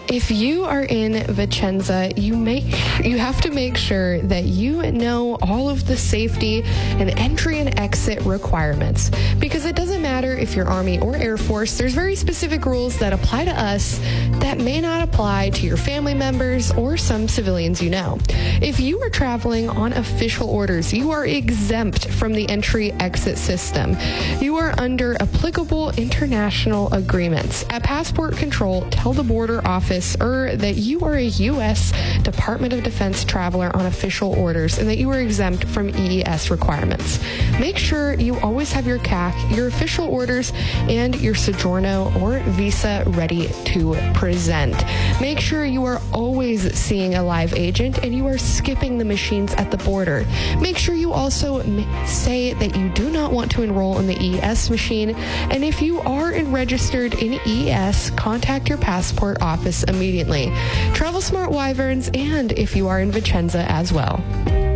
If you are in Vicenza, you have to make sure that you know all of the safety and entry and exit requirements, because it doesn't matter if you're Army or Air Force, there's very specific rules that apply to us that may not apply to your family members or some civilians you know. If you are traveling on official orders, you are exempt from the entry-exit system. You are under applicable international agreements. At Passport Control, tell the border officer that you are a U.S. Department of Defense traveler on official orders and that you are exempt from EES requirements. Make sure you always have your CAC, your official orders, and your Sojourno or visa ready to present. Make sure you are always seeing a live agent and you are skipping the machines at the border. Make sure you also say that you do not want to enroll in the EES machine, and if you are registered in EES, contact your passport office immediately. Travel smart, Wyverns, and if you are in Vicenza as well.